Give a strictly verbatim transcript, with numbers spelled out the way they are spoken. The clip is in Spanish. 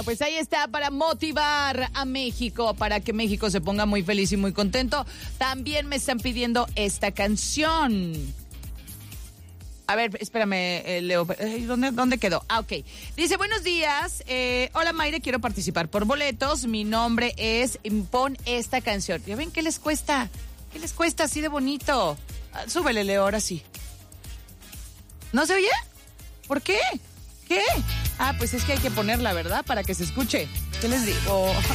Pues ahí está, para motivar a México, para que México se ponga muy feliz y muy contento. También me están pidiendo esta canción. A ver, espérame, eh, Leo, ¿dónde, ¿dónde quedó? Ah, ok. Dice, buenos días, eh, hola Mayre, quiero participar por boletos, mi nombre es, pon esta canción. ¿Ya ven qué les cuesta? ¿Qué les cuesta así de bonito? Ah, súbele, Leo, ahora sí. ¿No se oye? ¿Por qué? ¿Qué? Ah, pues es que hay que ponerla, ¿verdad? Para que se escuche. ¿Qué les digo?